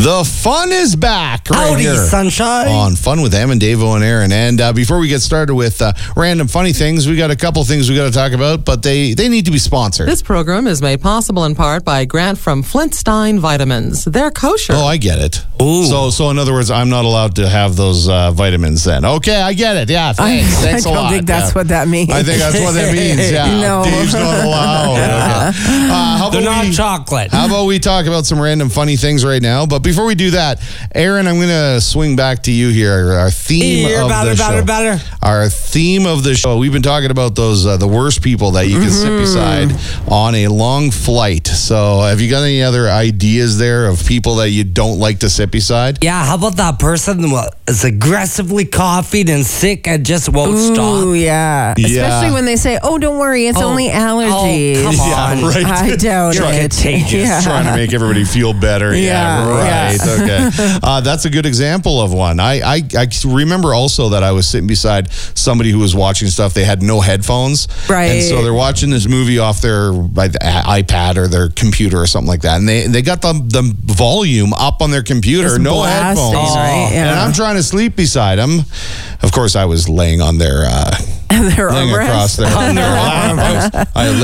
The fun is back right Howdy, here sunshine. on Fun with Em and Davo and Aaron. And before we get started with random funny things, we got a couple things we got to talk about, but they need to be sponsored. This program is made possible in part by a grant from Flintstein Vitamins. They're kosher. Oh, I get it. Ooh. So in other words, I'm not allowed to have those vitamins then. Okay, I get it. Yeah, thanks a lot. I don't think that's what that means. I think that's what that means. Yeah, No. Dave's not allowed. Okay. How They're about not chocolate. How about we talk about some random funny things right now? But before we do that, Aaron, I'm going to swing back to you here. Our theme of the show. Our theme of the show. We've been talking about those the worst people that you can sit beside on a long flight. So have you got any other ideas there of people that you don't like to sit beside? Yeah, how about that person who is aggressively coughed and sick and just won't stop? Ooh, yeah. Especially when they say, "Oh, don't worry, it's only allergies." Oh, come on. Yeah, right. I doubt You're it. contagious. Yeah. Trying to make everybody feel better. Yeah, right. yeah. Okay. That's a good example of one. I remember also that I was sitting beside somebody who was watching stuff. They had no headphones. Right. And so they're watching this movie off their iPad or their computer or something like that. And they got the volume up on their computer, Just no blasting, headphones. right? Yeah. And I'm trying to sleep beside them. Of course, I was laying on their... Their laying across armrest. their lap.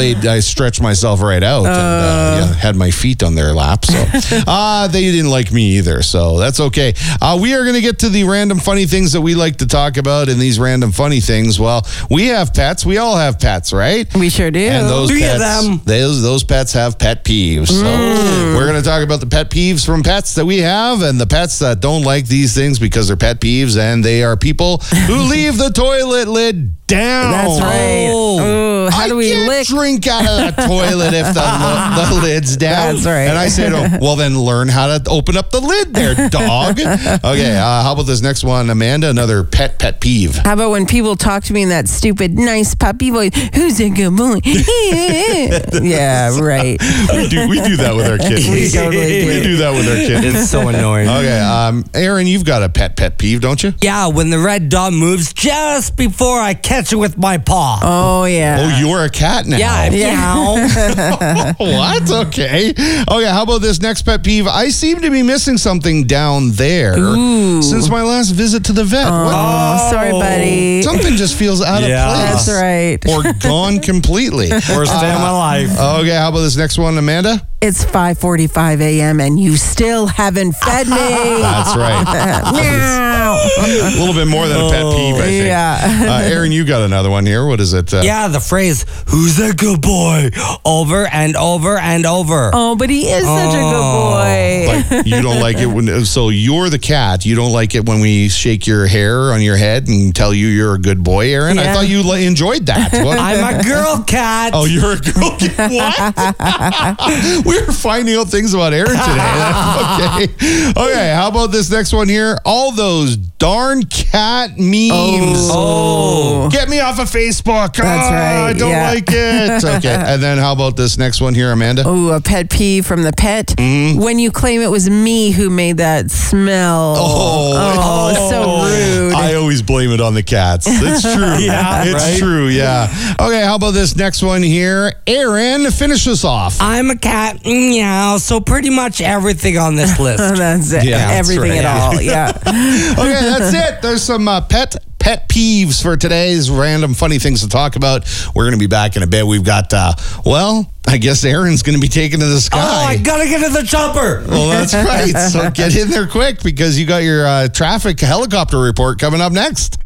I stretched myself right out and had my feet on their lap. So they didn't like me either. So that's okay. We are going to get to the random funny things that we like to talk about. And these random funny things, well, we have pets. We all have pets, right? We sure do. And those Three of pets, them. those pets have pet peeves. So we're going to talk about the pet peeves from pets that we have and the pets that don't like these things because they're pet peeves and they are people who leave the toilet lid down. That's right. Ooh, how do we lick? Drink out of the toilet if the lid's down. That's right. And I say to him, well, then learn how to open up the lid there, dog. Okay, how about this next one, Amanda? Another pet peeve. How about when people talk to me in that stupid, nice puppy voice? Who's a good boy? Yeah, right. We do that with our kids. We totally We do. do that with our kids. It's so annoying. Okay, Aaron, you've got a pet peeve, don't you? Yeah, when the red dot moves just before I catch it with my paw. Oh, yeah. Oh, you're a cat now. Yeah, meow. What? Okay. How about this next pet peeve? I seem to be missing something down there since my last visit to the vet. Oh, sorry, buddy. Something just feels out of place. That's right. Or gone completely. Worst day of my life. Okay, how about this next one, Amanda? It's 5:45 a.m. and you still haven't fed me. That's right. Meow. A little bit more than a pet peeve, I think. Yeah. Aaron, you got another one here. What is it? Yeah, the phrase, "Who's a good boy?" over and over and over. Oh, but he is such a good boy. Like, you don't like it when... So you're the cat. You don't like it when we shake your hair on your head and tell you you're a good boy, Aaron? I Yeah. thought you enjoyed that. What? I'm a girl cat. Oh, you're a girl cat? What? We're finding out things about Aaron today. Okay, how about this next one here? All those darn cat memes. Oh. Get me off of Facebook. That's right, I don't yeah. like it. Okay, and then how about this next one here, Amanda? Oh, a pet peeve from the pet. When you claim it was me who made that smell. Oh, so rude. I always blame it on the cats. It's true. Yeah, it's right? true. Yeah. Okay, how about this next one here? Aaron, finish us off. I'm a cat, meow, so pretty much everything on this list. That's it. Yeah, that's Everything right. at all. Yeah. Okay, that's it. There's some pet peeves for today's random funny things to talk about. We're going to be back in a bit. We've got, I guess Aaron's going to be taken to the sky. Oh, I gotta get to the chopper. Well, that's right. So get in there quick because you got your traffic helicopter report coming up next.